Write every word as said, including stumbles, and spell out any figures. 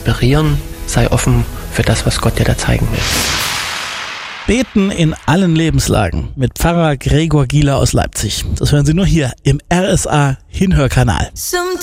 inspirieren. Sei offen für das, was Gott dir da zeigen will. Beten in allen Lebenslagen mit Pfarrer Gregor Gieler aus Leipzig. Das hören Sie nur hier im R S A Hinhörkanal.